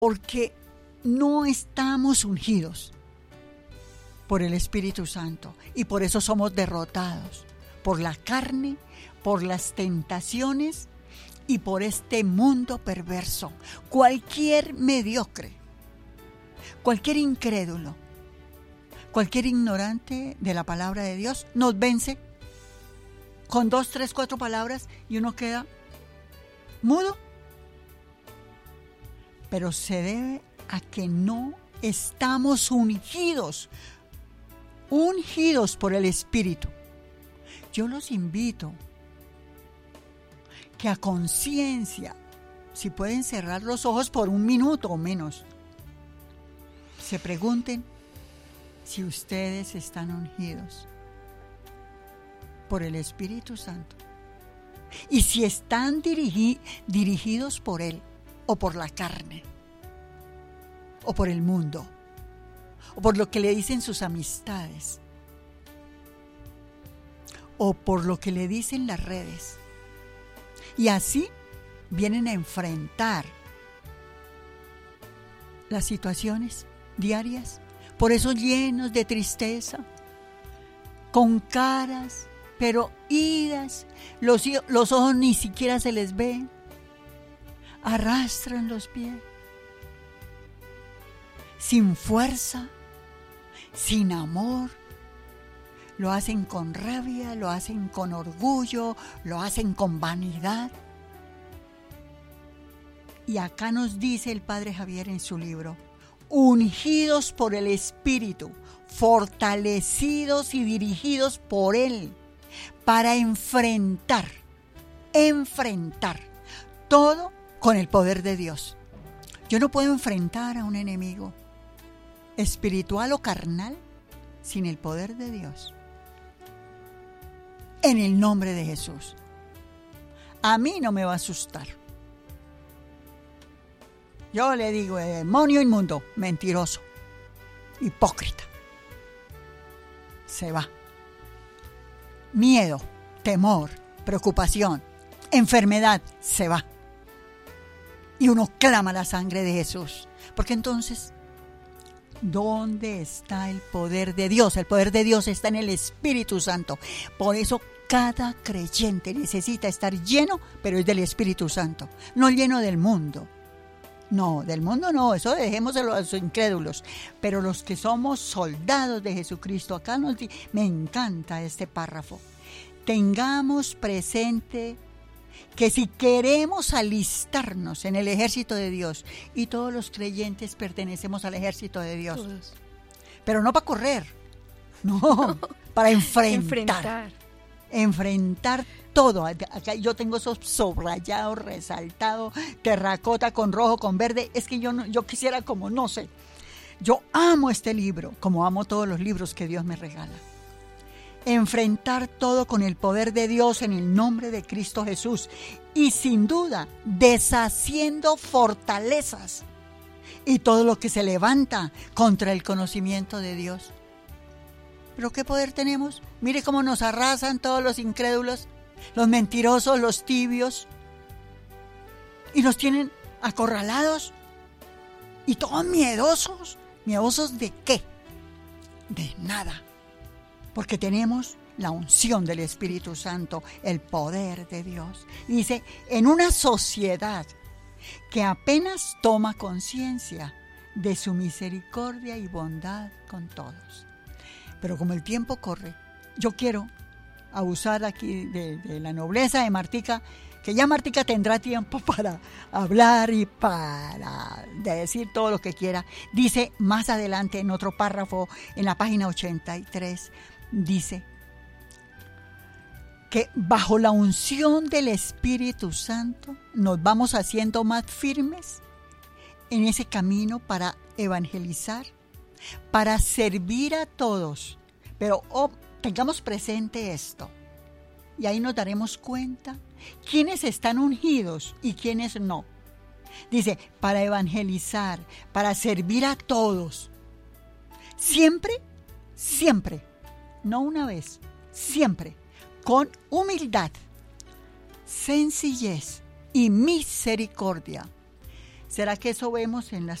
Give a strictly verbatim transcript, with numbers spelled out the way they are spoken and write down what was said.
Porque no estamos ungidos por el Espíritu Santo y por eso somos derrotados por la carne, por las tentaciones y por este mundo perverso. Cualquier mediocre, cualquier incrédulo, cualquier ignorante de la palabra de Dios nos vence con dos, tres, cuatro palabras y uno queda mudo. Pero se debe a que no estamos ungidos, ungidos por el Espíritu. Yo los invito que a conciencia, si pueden cerrar los ojos por un minuto o menos, se pregunten si ustedes están ungidos por el Espíritu Santo y si están dirigi- dirigidos por Él o por la carne o por el mundo o por lo que le dicen sus amistades o por lo que le dicen las redes. Y así vienen a enfrentar las situaciones diarias, por eso llenos de tristeza, con caras, pero idas, los, los ojos ni siquiera se les ven, arrastran los pies, sin fuerza, sin amor. Lo hacen con rabia, lo hacen con orgullo, lo hacen con vanidad. Y acá nos dice el Padre Javier en su libro, ungidos por el Espíritu, fortalecidos y dirigidos por Él, para enfrentar, enfrentar todo con el poder de Dios. Yo no puedo enfrentar a un enemigo espiritual o carnal sin el poder de Dios. En el nombre de Jesús. A mí no me va a asustar. Yo le digo, demonio inmundo, mentiroso, hipócrita. Se va. Miedo, temor, preocupación, enfermedad, se va. Y uno clama la sangre de Jesús. Porque entonces, ¿dónde está el poder de Dios? El poder de Dios está en el Espíritu Santo. Por eso cada creyente necesita estar lleno, pero es del Espíritu Santo, no lleno del mundo. No, del mundo no, eso dejémoselo a los incrédulos. Pero los que somos soldados de Jesucristo, acá nos di- me encanta este párrafo. Tengamos presente que si queremos alistarnos en el ejército de Dios, y todos los creyentes pertenecemos al ejército de Dios, todos. Pero no para correr, no, para enfrentar. enfrentar. Enfrentar todo. Acá yo tengo esos subrayados, resaltados, terracota con rojo, con verde. Es que yo, no, yo quisiera como, no sé. Yo amo este libro, como amo todos los libros que Dios me regala. Enfrentar todo con el poder de Dios en el nombre de Cristo Jesús. Y sin duda, deshaciendo fortalezas y todo lo que se levanta contra el conocimiento de Dios. ¿Pero qué poder tenemos? Mire cómo nos arrasan todos los incrédulos, los mentirosos, los tibios. Y nos tienen acorralados. Y todos miedosos. ¿Miedosos de qué? De nada. Porque tenemos la unción del Espíritu Santo, el poder de Dios. Y dice, en una sociedad que apenas toma conciencia de su misericordia y bondad con todos. Pero como el tiempo corre, yo quiero abusar aquí de, de la nobleza de Martica, que ya Martica tendrá tiempo para hablar y para decir todo lo que quiera. Dice más adelante en otro párrafo, en la página ochenta y tres, dice que bajo la unción del Espíritu Santo nos vamos haciendo más firmes en ese camino para evangelizar, para servir a todos. Pero oh, tengamos presente esto, y ahí nos daremos cuenta quiénes están ungidos y quiénes no. Dice, para evangelizar, para servir a todos. Siempre, siempre, no una vez, siempre, con humildad, sencillez y misericordia, ¿Será que eso vemos en las